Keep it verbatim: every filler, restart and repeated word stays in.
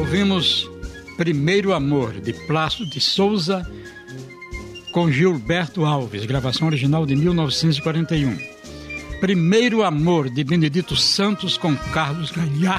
ouvimos Primeiro Amor, de Plácido de Souza, com Gilberto Alves, gravação original de mil novecentos e quarenta e um. Primeiro Amor, de Benedito Santos, com Carlos